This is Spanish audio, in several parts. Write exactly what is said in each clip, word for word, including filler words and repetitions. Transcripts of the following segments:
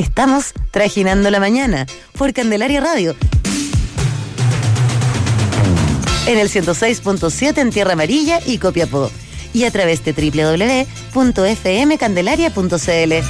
Estamos trajinando la mañana por Candelaria Radio. En el ciento seis punto siete en Tierra Amarilla y Copiapó. Y a través de doble u doble u doble u punto efe eme candelaria punto ce ele.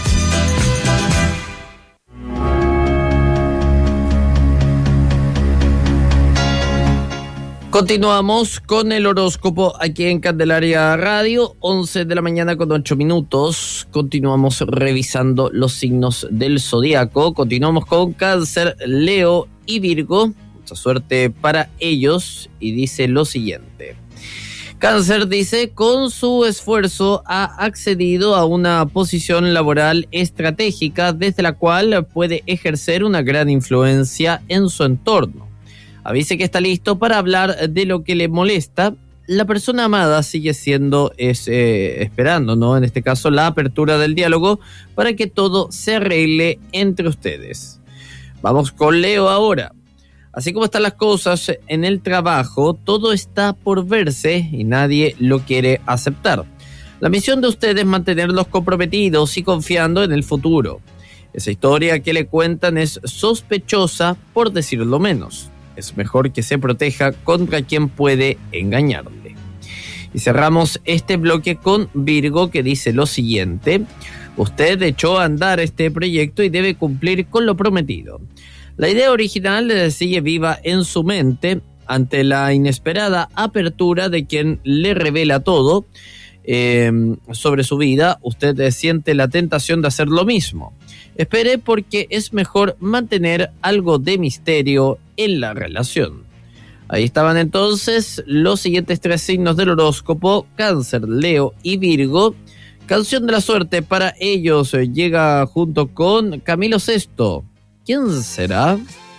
Continuamos con el horóscopo aquí en Candelaria Radio, once de la mañana con ocho minutos. Continuamos revisando los signos del zodiaco. Continuamos con Cáncer, Leo y Virgo. Mucha suerte para ellos y dice lo siguiente. Cáncer dice, con su esfuerzo ha accedido a una posición laboral estratégica desde la cual puede ejercer una gran influencia en su entorno. Avise que está listo para hablar de lo que le molesta. La persona amada sigue siendo, es, eh, esperando, ¿no? En este caso, la apertura del diálogo para que todo se arregle entre ustedes. Vamos con Leo ahora. Así como están las cosas en el trabajo, todo está por verse y nadie lo quiere aceptar. La misión de ustedes es mantenerlos comprometidos y confiando en el futuro. Esa historia que le cuentan es sospechosa, por decirlo menos. Es mejor que se proteja contra quien puede engañarle. Y cerramos este bloque con Virgo, que dice lo siguiente. Usted echó a andar este proyecto y debe cumplir con lo prometido. La idea original sigue viva en su mente. Ante la inesperada apertura de quien le revela todo eh, sobre su vida, usted siente la tentación de hacer lo mismo. Espere, porque es mejor mantener algo de misterio en la relación. Ahí estaban entonces los siguientes tres signos del horóscopo: Cáncer, Leo y Virgo. Canción de la suerte para ellos llega junto con Camilo Sesto. ¿Quién será?